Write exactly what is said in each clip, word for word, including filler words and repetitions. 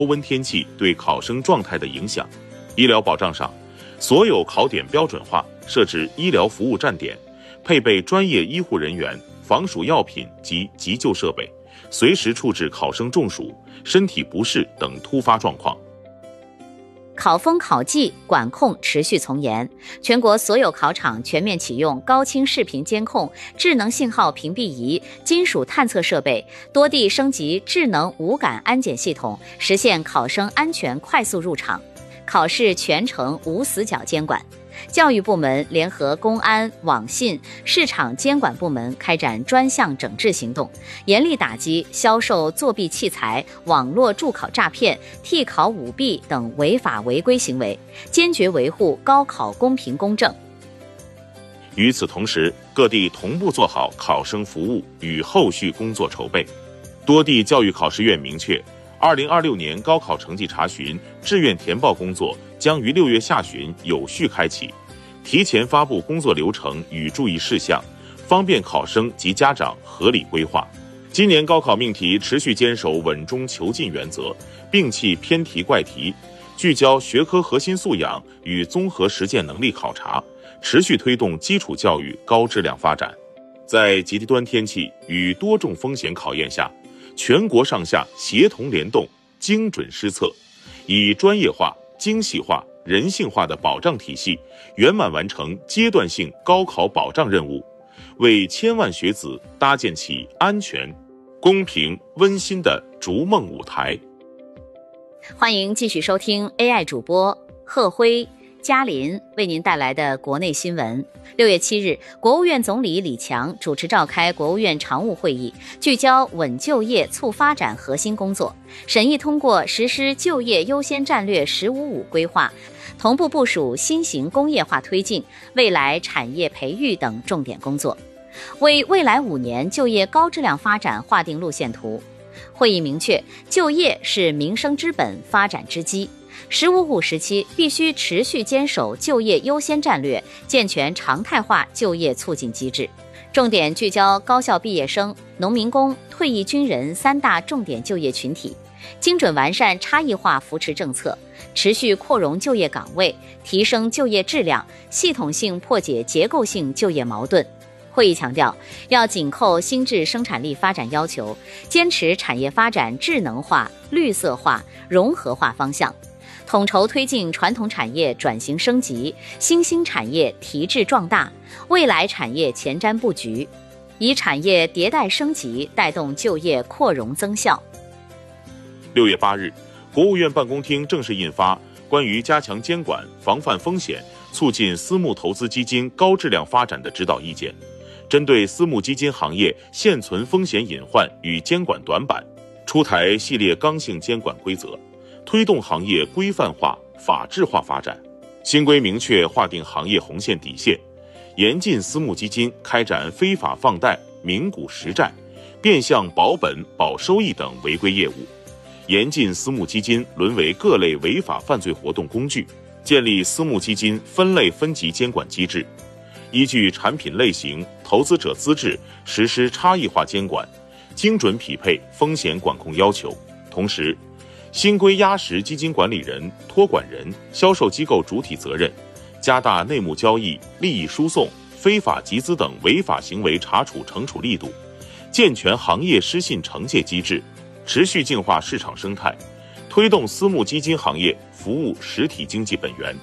高温天气对考生状态的影响。医疗保障上，所有考点标准化，设置医疗服务站点，配备专业医护人员、防暑药品及急救设备，随时处置考生中暑、身体不适等突发状况。 考风考纪管控持续从严，全国所有考场全面启用高清视频监控、智能信号屏蔽仪、金属探测设备，多地升级智能无感安检系统，实现考生安全快速入场。考试全程无死角监管。教育部门联合公安、网信、市场监管部门开展专项整治行动，严厉打击销售作弊器材、网络助考诈骗、替考舞弊等违法违规行为，坚决维护高考公平公正。 与此同时，各地同步做好考生服务与后续工作筹备。多地教育考试院明确，二零二六年高考成绩查询、志愿填报工作将于六月下旬有序开启，提前发布工作流程与注意事项，方便考生及家长合理规划。今年高考命题持续坚守稳中求进原则，摒弃偏题怪题，聚焦学科核心素养与综合实践能力考察，持续推动基础教育高质量发展。在极端天气与多重风险考验下，全国上下协同联动，精准施策，以专业化、精细化、人性化的保障体系，圆满完成阶段性高考保障任务，为千万学子搭建起安全、公平、温馨的逐梦舞台。 欢迎继续收听 A I 主播贺辉、嘉林为您带来的国内新闻。六月七日，国务院总理李强主持召开国务院常务会议，聚焦稳就业、促发展核心工作，审议通过实施就业优先战略“十五五”规划，同步部署新型工业化推进、未来产业培育等重点工作，为未来五年就业高质量发展划定路线图。会议明确，就业是民生之本、发展之基。十五五时期必须持续坚守就业优先战略，健全常态化就业促进机制，重点聚焦高校毕业生、农民工、退役军人三大重点就业群体，精准完善差异化扶持政策，持续扩容就业岗位，提升就业质量，系统性破解结构性就业矛盾。会议强调，要紧扣新质生产力发展要求，坚持产业发展智能化、绿色化、融合化方向，统筹推进传统产业转型升级，新兴产业提质壮大，未来产业前瞻布局，以产业迭代升级带动就业扩容增效。 六月八日，国务院办公厅正式印发《关于加强监管、防范风险、促进私募投资基金高质量发展的指导意见》，针对私募基金行业现存风险隐患与监管短板，出台系列刚性监管规则，推动行业规范化、法治化发展。新规明确划定行业红线底线，严禁私募基金开展非法放贷、名股实债、变相保本保收益等违规业务，严禁私募基金沦为各类违法犯罪活动工具，建立私募基金分类分级监管机制，依据产品类型、投资者资质实施差异化监管，精准匹配风险管控要求。同时，新规压实基金管理人、托管人、销售机构主体责任，加大内幕交易、利益输送、非法集资等违法行为查处惩处力度，健全行业失信惩戒机制，持续净化市场生态，推动私募基金行业服务实体经济本源。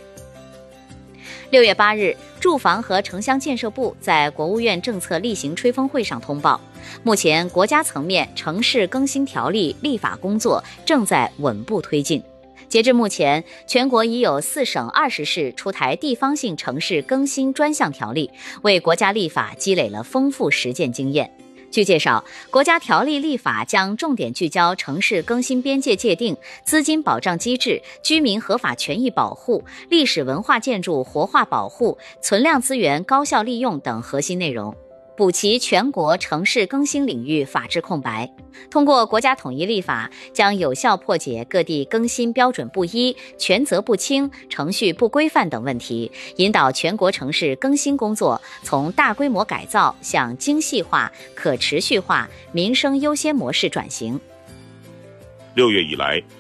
六月八日，住房和城乡建设部在国务院政策例行吹风会上通报，目前国家层面城市更新条例立法工作正在稳步推进。截至目前，全国已有四省二十市出台地方性城市更新专项条例，为国家立法积累了丰富实践经验。据介绍，国家条例立法将重点聚焦城市更新边界界定、资金保障机制、居民合法权益保护、历史文化建筑活化保护、存量资源高效利用等核心内容，补齐全国城市更新领域法治空白。通过国家统一立法，将有效破解各地更新标准不一、权责不清、程序不规范等问题，引导全国城市更新工作从大规模改造向精细化、可持续化、民生优先模式转型。 六月以来，